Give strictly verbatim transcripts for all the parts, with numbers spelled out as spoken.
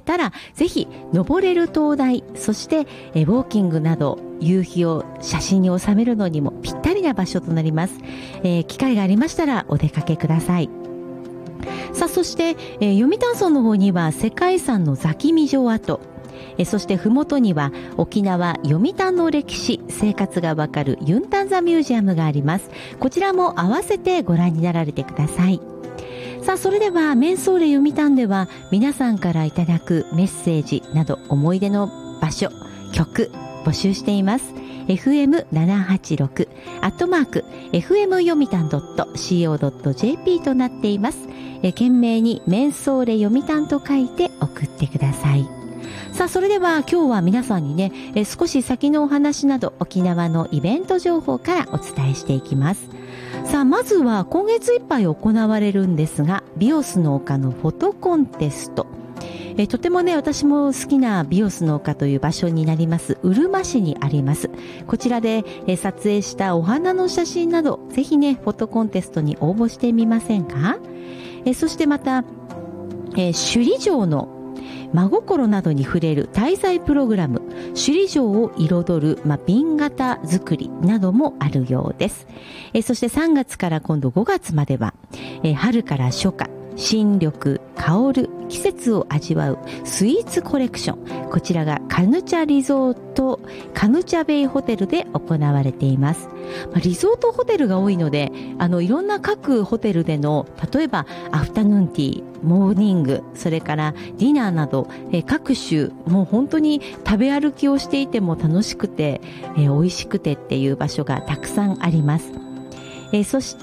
ったらぜひ登れる灯台、そしてえウォーキングなど夕日を写真に収めるのにもぴったりな場所となります。えー、機会がありましたらお出かけください。さあ、そして、えー、読谷村の方には世界遺産の座喜味城跡、えー、そしてふもとには沖縄読谷の歴史生活がわかるユンタンザミュージアムがあります。こちらも合わせてご覧になられてください。さあ、それではメンソーレ読谷では皆さんからいただくメッセージなど思い出の場所、曲募集しています。エフエムななはちろく アットマーク エフエム 読谷 ドット シーオー ドット ジェーピー となっています。え懸命にメンソーレ読谷と書いて送ってください。さあ、それでは今日は皆さんにね、え少し先のお話など沖縄のイベント情報からお伝えしていきます。さあ、まずは今月いっぱい行われるんですが、ビオスの丘のフォトコンテスト、えとてもね、私も好きなビオスの丘という場所になりますうるま市にあります。こちらでえ撮影したお花の写真などぜひね、フォトコンテストに応募してみませんか。えそしてまた、え首里城の真心などに触れる滞在プログラム、首里城を彩る、まあ、瓶型作りなどもあるようです。えそしてさんがつから今度ごがつまでは、え春から初夏、新緑、香る季節を味わうスイーツコレクション、こちらがカヌチャリゾートカヌチャベイホテルで行われています。まあ、リゾートホテルが多いので、あのいろんな各ホテルでの例えばアフタヌーンティー、モーニング、それからディナーなど、え各種もう本当に食べ歩きをしていても楽しくて、え美味しくてっていう場所がたくさんあります。えー、そして、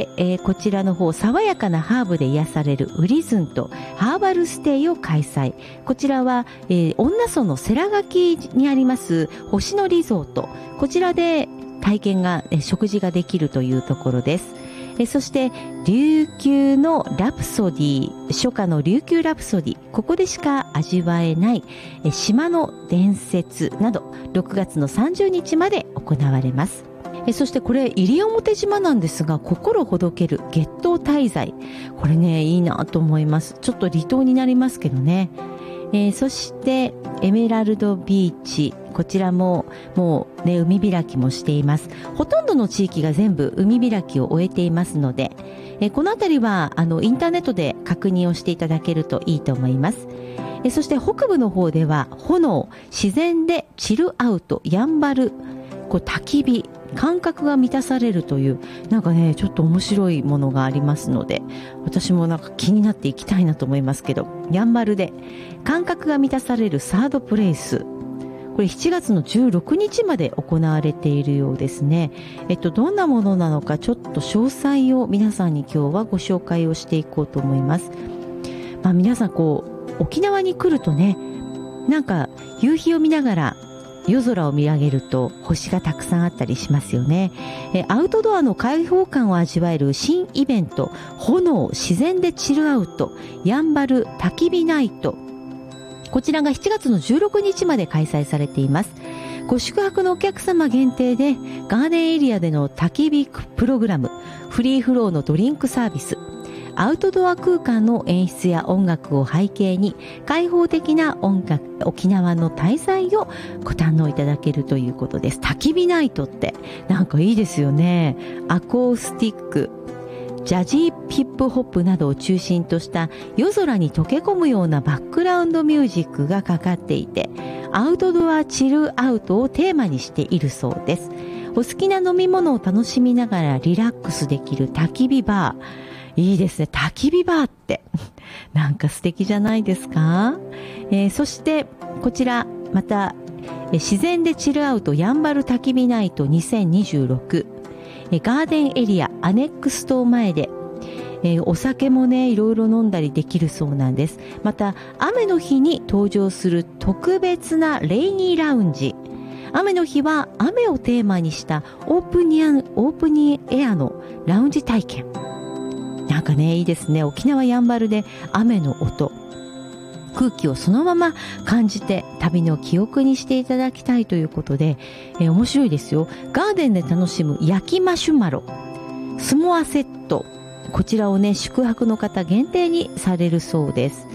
えー、こちらの方、爽やかなハーブで癒されるウリズンとハーバルステイを開催。こちらは、えー、恩納村の世良垣にあります星野リゾート、こちらで体験が、えー、食事ができるというところです。えー、そして琉球のラプソディ、初夏の琉球ラプソディ、ここでしか味わえない、えー、島の伝説などろくがつのさんじゅうにちまで行われます。えそしてこれ西表島なんですが、心ほどける月島滞在、これねいいなと思います。ちょっと離島になりますけどね。えー、そしてエメラルドビーチ、こちらももうね海開きもしています。ほとんどの地域が全部海開きを終えていますので、えー、このあたりはあのインターネットで確認をしていただけるといいと思います。えー、そして北部の方では炎、自然でチルアウト、やんばる、こう焚き火、感覚が満たされるという、なんかねちょっと面白いものがありますので、私もなんか気になっていきたいなと思いますけど、やんばるで感覚が満たされるサードプレイス、これしちがつのじゅうろくにちまで行われているようですね。えっとどんなものなのか、ちょっと詳細を皆さんに今日はご紹介をしていこうと思います。まあ、皆さんこう沖縄に来るとね、なんか夕日を見ながら夜空を見上げると星がたくさんあったりしますよね。えアウトドアの開放感を味わえる新イベント、炎、自然でチルアウト、やんばる焚き火ナイト、こちらがしちがつのじゅうろくにちまで開催されています。ご宿泊のお客様限定でガーデンエリアでの焚き火プログラム、フリーフローのドリンクサービス、アウトドア空間の演出や音楽を背景に開放的な音楽、沖縄の滞在をご堪能いただけるということです。焚き火ナイトってなんかいいですよね。アコースティック、ジャジーヒップホップなどを中心とした夜空に溶け込むようなバックグラウンドミュージックがかかっていて、アウトドアチルアウトをテーマにしているそうです。お好きな飲み物を楽しみながらリラックスできる焚き火バー、いいですね。焚き火バーってなんか素敵じゃないですか。えー、そしてこちらまた、えー、自然でチルアウトやんばる焚き火ナイトにせんにじゅうろく、えー、ガーデンエリアアネックス島前で、えー、お酒もねいろいろ飲んだりできるそうなんです。また雨の日に登場する特別なレイニーラウンジ、雨の日は雨をテーマにしたオープンニア、オープンエアのラウンジ体験、なんかねいいですね。沖縄やんばるで雨の音、空気をそのまま感じて旅の記憶にしていただきたいということで、えー、面白いですよ。ガーデンで楽しむ焼きマシュマロ、スモアセット、こちらをね宿泊の方限定にされるそうです。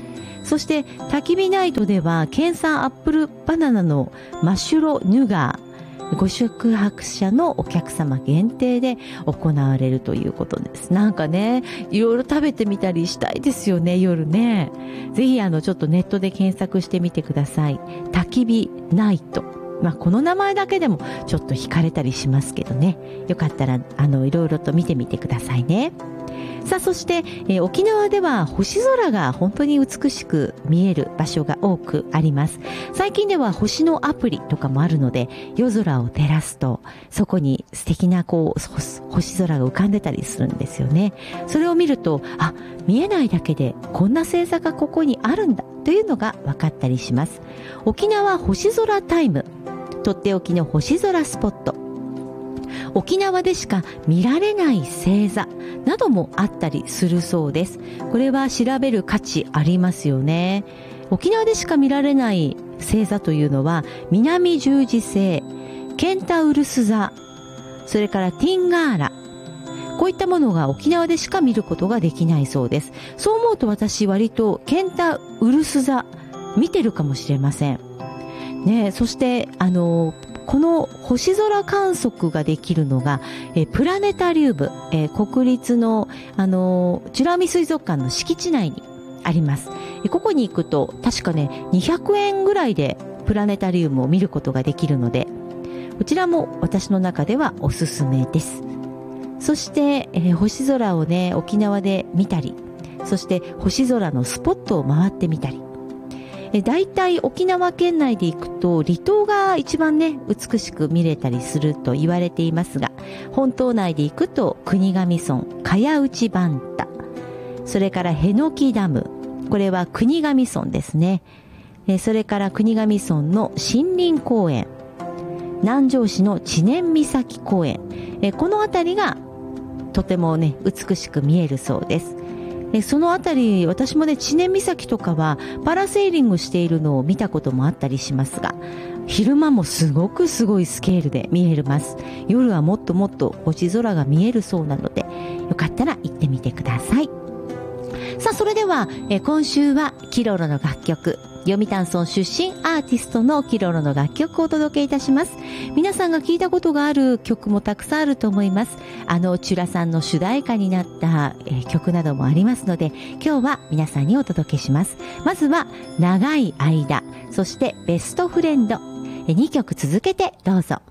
そして焚き火ナイトでは県産アップルバナナのマシュロヌガーご宿泊者のお客様限定で行われるということです。なんかね、いろいろ食べてみたりしたいですよね、夜ね。ぜひあのちょっとネットで検索してみてください。焚き火ナイト。まあこの名前だけでもちょっと惹かれたりしますけどね。よかったらあのいろいろと見てみてくださいね。さあそして、えー、沖縄では星空が本当に美しく見える場所が多くあります。最近では星のアプリとかもあるので、夜空を照らすとそこに素敵なこう星空が浮かんでたりするんですよね。それを見ると、あ、見えないだけでこんな星座がここにあるんだというのが分かったりします。沖縄星空タイム、とっておきの星空スポット、沖縄でしか見られない星座などもあったりするそうです。これは調べる価値ありますよね。沖縄でしか見られない星座というのは南十字星、ケンタウルス座、それからティンガーラ、こういったものが沖縄でしか見ることができないそうです。そう思うと私割とケンタウルス座見てるかもしれませんね。そしてあのこの星空観測ができるのが、えプラネタリウム、えー、国立の、あのー、美ら海水族館の敷地内にあります。えここに行くと確かねにひゃくえんぐらいでプラネタリウムを見ることができるので、こちらも私の中ではおすすめです。そして、えー、星空をね沖縄で見たり、そして星空のスポットを回ってみたり、えだいたい沖縄県内で行くと離島が一番ね美しく見れたりすると言われていますが、本島内で行くと国頭村茅内番太、それからへのきダム、これは国頭村ですね。えそれから国頭村の森林公園、南城市の知念岬公園、えこの辺りがとてもね美しく見えるそうです。えそのあたり、私もね知念岬とかはパラセーリングしているのを見たこともあったりしますが、昼間もすごくすごいスケールで見えます。夜はもっともっと星空が見えるそうなので、よかったら行ってみてください。さあそれではえ今週はキロロの楽曲、読谷村出身アーティストのキロロの楽曲をお届けいたします。皆さんが聞いたことがある曲もたくさんあると思います。あのチュラさんの主題歌になった、えー、曲などもありますので、今日は皆さんにお届けします。まずは長い間、そしてベストフレンド、えにきょく続けてどうぞ。